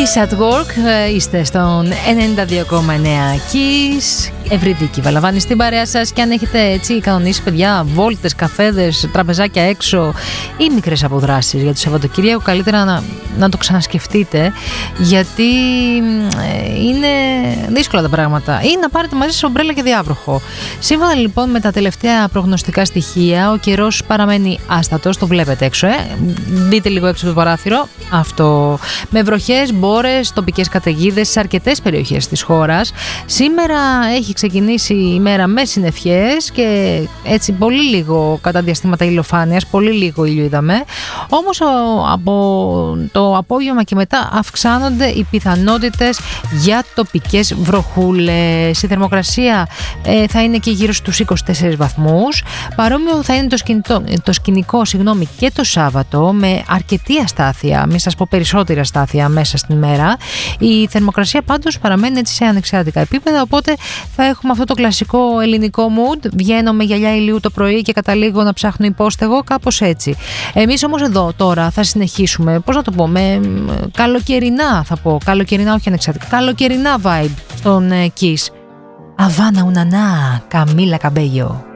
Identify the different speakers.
Speaker 1: Kiss at Work, είστε στον 92,9 Kiss. Ευρύδικη Βαλαβάνη στην παρέα σας. Και αν έχετε έτσι κανονίσει, παιδιά, βόλτες, καφέδες, τραπεζάκια έξω ή μικρές αποδράσεις για το Σαββατοκύριακο, καλύτερα να το ξανασκεφτείτε, γιατί είναι δύσκολα τα πράγματα. Ή να πάρετε μαζί σας ομπρέλα και διάβροχο. Σύμφωνα λοιπόν με τα τελευταία προγνωστικά στοιχεία, ο καιρός παραμένει άστατος. Το βλέπετε έξω, Δείτε λίγο έξω το παράθυρο. Αυτό. Με βροχές, μπόρες, τοπικές καταιγίδες σε αρκετές περιοχές της χώρας. Σήμερα έχει ξεκινήσει η μέρα με συννεφιές και έτσι πολύ λίγο κατά διαστήματα ηλιοφάνειας, πολύ λίγο ήλιο είδαμε. Όμως από το απόγευμα και μετά αυξάνονται οι πιθανότητες για τοπικές βροχούλες. Η θερμοκρασία θα είναι και γύρω στους 24 βαθμούς. Παρόμοιο θα είναι το σκηνικό και το Σάββατο, με αρκετή αστάθεια, μην σας πω περισσότερη αστάθεια μέσα στην ημέρα. Η θερμοκρασία πάντως παραμένει έτσι σε ανεξάρτητα επίπεδα, οπότε θα έχουμε αυτό το κλασικό ελληνικό mood. Βγαίνω με γυαλιά ηλίου το πρωί και καταλήγω να ψάχνω υπόστεγο, κάπως έτσι. Εμείς όμως εδώ τώρα θα συνεχίσουμε, πώς να το πω, με καλοκαιρινά, θα πω, καλοκαιρινά, όχι ανεξάρτητα, καλοκαιρινά vibe στον Kiss. Αβάνα Ουνανά, Καμίλα Καμπέγιο.